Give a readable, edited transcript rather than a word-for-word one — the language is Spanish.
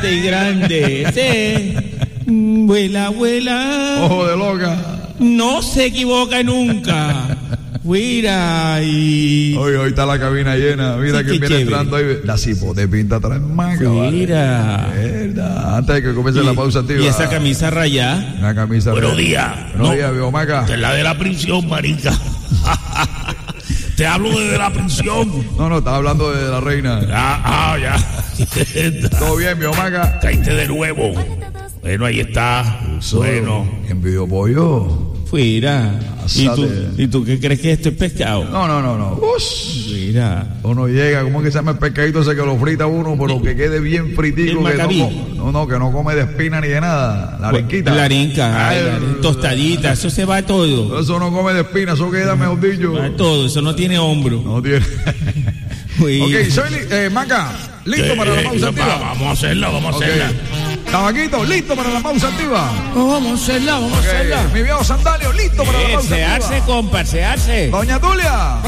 fuerte y grande. Vuela, vuela. Ojo de loca. No se equivoca nunca. Mira, y... Hoy está la cabina llena. Mira sí, quién viene chévere. entrando ahí. La cipote pinta atrás maca. Mira. Vale. Verdad. Antes de que comience la pausa activa. Y esa camisa rayada. Una camisa. Buenos días. Buenos días, viejo Maca. Esta es la de la prisión, marica. Te hablo desde la prisión. No, estaba hablando de la reina. Ya. Todo bien, viejo Maca. Caíste de nuevo. Bueno, ahí está. Bueno. Envidio pollo. Fuera. ¿Y tú qué crees que esto es pescado? No. Ush. Mira. Uno llega, ¿cómo es que se llama el pescadito ese que lo frita uno, pero que quede bien fritico? El macabí. Que no come de espina ni de nada. La arenquita. La arenca, tostadita, eso se va todo. Eso no come de espina, eso queda mejor dicho. Va todo, eso no tiene hombro. No tiene. Ok, soy Maca, listo para la pausa activa. Vamos a hacerla. Tabaquito, listo para la pausa activa. Vamos a hacerla. Mi viejo Sandalio, listo para la pausa activa. Se hace, compa, se hace. Doña Tulia.